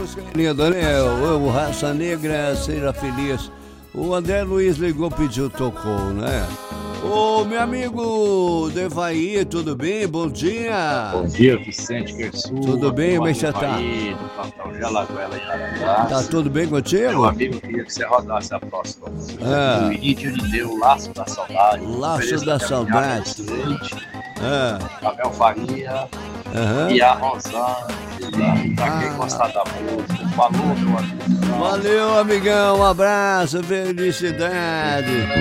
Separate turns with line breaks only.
música linda, né? O Raça Negra, Seja Feliz. O André Luiz ligou, pediu, tocou, né? Ô, meu amigo Devaí, tudo bem? Bom dia.
Bom dia, Vicente Persua.
Tudo bem? Como é que você tá?
Do plantão de Alagoela e Arará.
Tá tudo bem contigo?
Meu amigo, queria que você rodasse a próxima música.
Ah.
O Início de Deus, Laço da Saudade.
Laço da Saudade.
Abel Faria e a Rosana. Pra quem gostar da música, falou, meu amigo.
Valeu, amigão. Um abraço, felicidade.